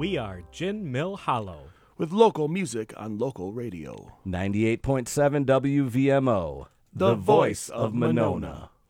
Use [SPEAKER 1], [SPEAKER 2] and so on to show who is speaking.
[SPEAKER 1] We are Gin Mill Hollow.
[SPEAKER 2] With local music on local radio.
[SPEAKER 3] 98.7 WVMO, the voice of Monona.